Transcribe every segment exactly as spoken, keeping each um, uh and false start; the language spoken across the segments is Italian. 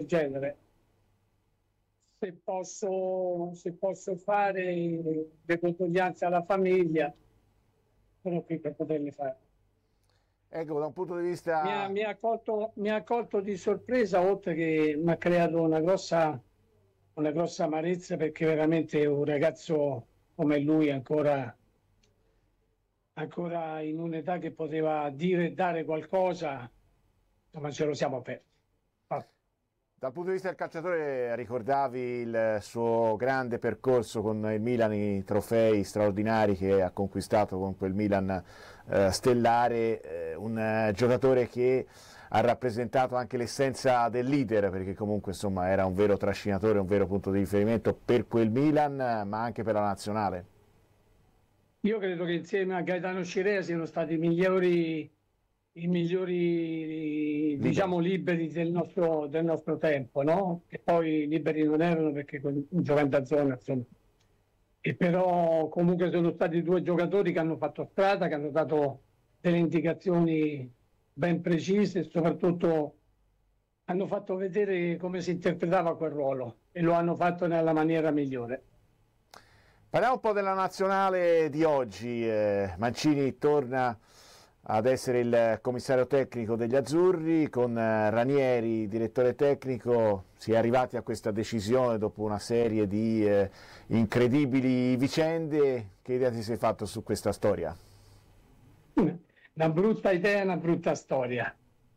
genere. Se posso, se posso fare le condoglianze alla famiglia, sono qui per poterle fare. Ecco, da un punto di Mi vista... ha, mi ha colto, mi ha colto di sorpresa, oltre che mi ha creato una grossa, una grossa amarezza, perché veramente un ragazzo come lui ancora, ancora in un'età che poteva dire e dare qualcosa, insomma ce lo siamo persi. Ah. Dal punto di vista del calciatore, ricordavi il suo grande percorso con il Milan, i trofei straordinari che ha conquistato con quel Milan eh, stellare, eh, un eh, giocatore che ha rappresentato anche l'essenza del leader, perché comunque insomma era un vero trascinatore, un vero punto di riferimento per quel Milan, ma anche per la nazionale. Io credo che insieme a Gaetano Scirea siano stati i migliori, i migliori diciamo, liberi del nostro, del nostro tempo, no? Che poi liberi non erano perché giocando a zona, insomma. E però comunque sono stati due giocatori che hanno fatto strada, che hanno dato delle indicazioni ben precise e soprattutto hanno fatto vedere come si interpretava quel ruolo e lo hanno fatto nella maniera migliore. Parliamo un po' della nazionale di oggi. eh, Mancini torna ad essere il commissario tecnico degli azzurri, con eh, Ranieri, direttore tecnico. Si è arrivati a questa decisione dopo una serie di eh, incredibili vicende. Che idea ti sei fatto su questa storia? Una brutta idea, una brutta storia.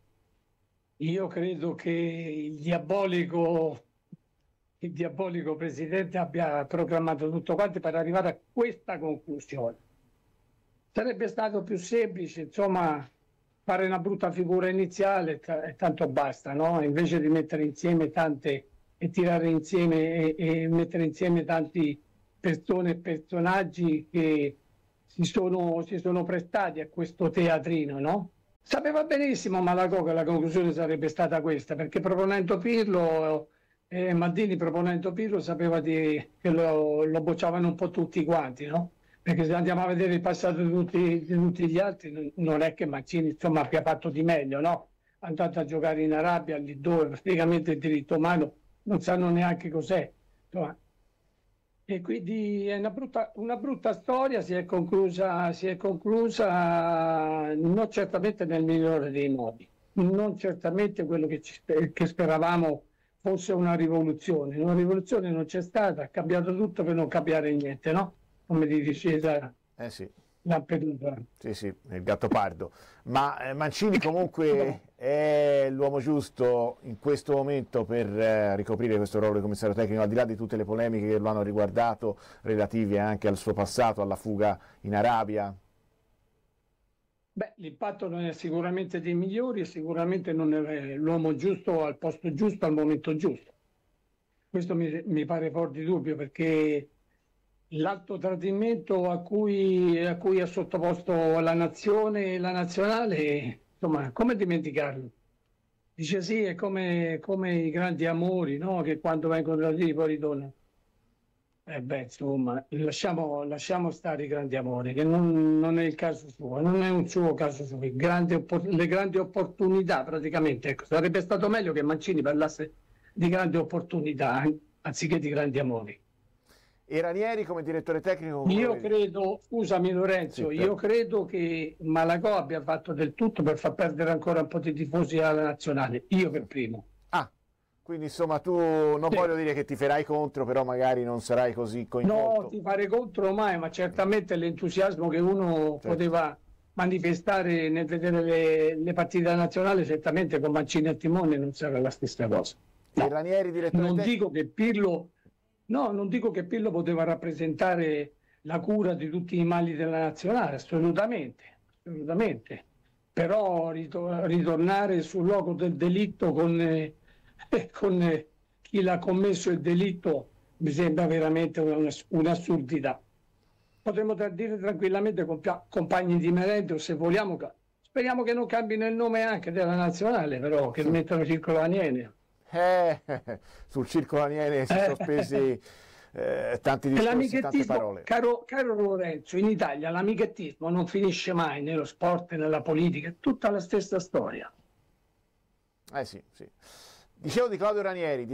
Io credo che il diabolico, il diabolico presidente abbia programmato tutto quanto per arrivare a questa conclusione. Sarebbe stato più semplice, insomma, fare una brutta figura iniziale e tanto basta, no? Invece di mettere insieme tante e tirare insieme e, e mettere insieme tanti persone e personaggi che si sono, si sono prestati a questo teatrino, no? Sapeva benissimo Malagò che la conclusione sarebbe stata questa, perché proponendo Pirlo, eh, Maldini proponendo Pirlo sapeva di, che lo, lo bocciavano un po' tutti quanti, no? Perché se andiamo a vedere il passato di tutti, di tutti gli altri, non è che Mancini insomma, abbia fatto di meglio, no? È andato a giocare in Arabia, lì dove praticamente il diritto umano non sanno neanche cos'è. Insomma, e quindi è una brutta, una brutta storia, si è conclusa, si è conclusa non certamente nel migliore dei modi, non certamente quello che, ci, che speravamo fosse una rivoluzione. Una rivoluzione non c'è stata, ha cambiato tutto per non cambiare niente, no? Come ti diceva Eh sì. Lampedusa. Sì, sì, il Gattopardo. Ma eh, Mancini comunque è l'uomo giusto in questo momento per eh, ricoprire questo ruolo di commissario tecnico, al di là di tutte le polemiche che lo hanno riguardato, relative anche al suo passato, alla fuga in Arabia? Beh, l'impatto non è sicuramente dei migliori e sicuramente non è l'uomo giusto al posto giusto al momento giusto. Questo mi, mi pare fuori di dubbio, perché l'alto tradimento a cui, a cui ha sottoposto la nazione e la nazionale, insomma, come dimenticarlo? Dice sì, è come, come i grandi amori, no? Che quando vengono traditi poi ritornano. Eh beh, insomma, lasciamo, lasciamo stare i grandi amori, che non, non è il caso suo, non è un suo caso suo. Grandi oppor- le grandi opportunità, praticamente, ecco, sarebbe stato meglio che Mancini parlasse di grandi opportunità, eh, anziché di grandi amori. E Ranieri come direttore tecnico? Io credo, scusami Lorenzo, Sì, io credo che Malagò abbia fatto del tutto per far perdere ancora un po' di tifosi alla nazionale, io per primo. Ah, quindi insomma tu non Sì. voglio dire che ti farai contro, però magari non sarai così coinvolto. No, ti fare contro mai, ma certamente l'entusiasmo che uno Certo. poteva manifestare nel vedere le, le partite nazionali, certamente con Mancini al timone non sarà la stessa cosa. E No. Ranieri direttore Non tecnico? dico che Pirlo, no, non dico che Pirlo poteva rappresentare la cura di tutti i mali della nazionale, assolutamente, assolutamente. Però rito- ritornare sul luogo del delitto con, eh, con eh, chi l'ha commesso il delitto mi sembra veramente una- un'assurdità. Potremmo tra- dire tranquillamente compia- compagni di merenda, se vogliamo, ca- speriamo che non cambino il nome anche della nazionale, però che mettano Circolo Aniene. Eh, sul circolo Ranieri si sono spesi eh, tanti discorsi, tante L'amichettismo, parole. caro, caro Lorenzo, in Italia l'amichettismo non finisce mai nello sport e nella politica, è tutta la stessa storia. Eh sì, sì. Dicevo di Claudio Ranieri.